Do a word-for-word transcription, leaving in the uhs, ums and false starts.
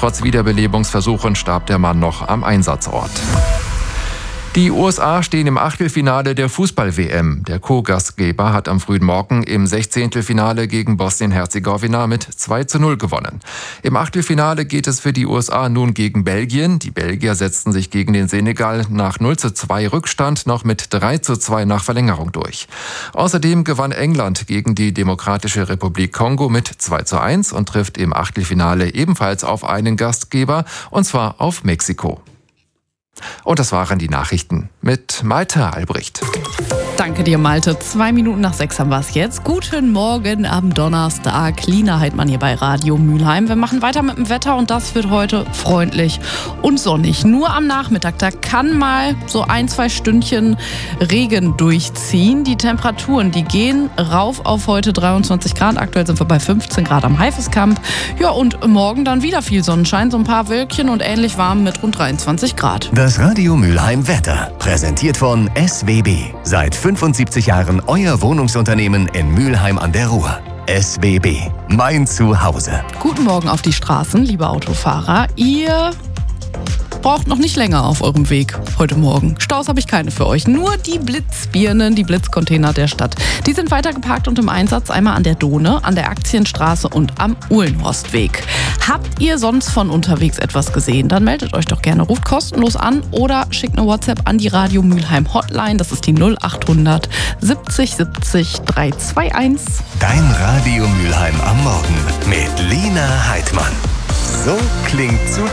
Trotz Wiederbelebungsversuchen starb der Mann noch am Einsatzort. Die U S A stehen im Achtelfinale der Fußball-W M. Der Co-Gastgeber hat am frühen Morgen im Sechzehntelfinale gegen Bosnien-Herzegowina mit zwei zu null gewonnen. Im Achtelfinale geht es für die U S A nun gegen Belgien. Die Belgier setzten sich gegen den Senegal nach null zu zwei Rückstand noch mit drei zu zwei nach Verlängerung durch. Außerdem gewann England gegen die Demokratische Republik Kongo mit zwei zu eins und trifft im Achtelfinale ebenfalls auf einen Gastgeber, und zwar auf Mexiko. Und das waren die Nachrichten mit Malte Albrecht. Danke dir, Malte. Zwei Minuten nach sechs haben wir es jetzt. Guten Morgen am Donnerstag. Lina Heidmann hier bei Radio Mülheim. Wir machen weiter mit dem Wetter und das wird heute freundlich und sonnig. Nur am Nachmittag, da kann mal so ein, zwei Stündchen Regen durchziehen. Die Temperaturen, die gehen rauf auf heute dreiundzwanzig Grad. Aktuell sind wir bei fünfzehn Grad am Haifeskamp. Ja, und morgen dann wieder viel Sonnenschein, so ein paar Wölkchen und ähnlich warm mit rund dreiundzwanzig Grad. Das Radio Mülheim Wetter, präsentiert von S W B. Seit fünfundsiebzig Jahren euer Wohnungsunternehmen in Mülheim an der Ruhr. S W B, mein Zuhause. Guten Morgen auf die Straßen, liebe Autofahrer. Ihr braucht noch nicht länger auf eurem Weg heute Morgen. Staus habe ich keine für euch. Nur die Blitzbirnen, die Blitzcontainer der Stadt. Die sind weiter geparkt und im Einsatz. Einmal an der Dohne, an der Aktienstraße und am Uhlenhorstweg. Habt ihr sonst von unterwegs etwas gesehen? Dann meldet euch doch gerne. Ruft kostenlos an oder schickt eine WhatsApp an die Radio Mülheim Hotline. Das ist die null achthundert siebzig siebzig dreihunderteinundzwanzig. Dein Radio Mülheim am Morgen mit Lina Heidmann. So klingt Zukunft.